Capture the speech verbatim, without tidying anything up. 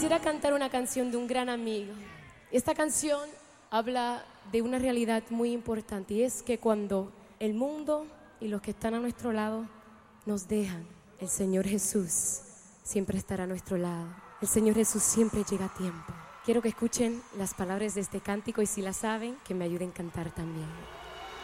Quisiera cantar una canción de un gran amigo. Esta canción habla de una realidad muy importante, y es que cuando el mundo y los que están a nuestro lado nos dejan, el Señor Jesús siempre estará a nuestro lado. El Señor Jesús siempre llega a tiempo. Quiero que escuchen las palabras de este cántico y si la saben, que me ayuden a cantar también.